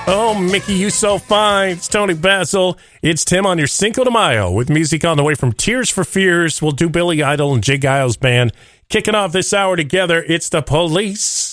Oh, Mickey, you so fine. It's Tony Basil. It's Tim on your Cinco de Mayo with music on the way from Tears for Fears. We'll do Billy Idol and Jay Giles Band. Kicking off this hour together, it's The Police.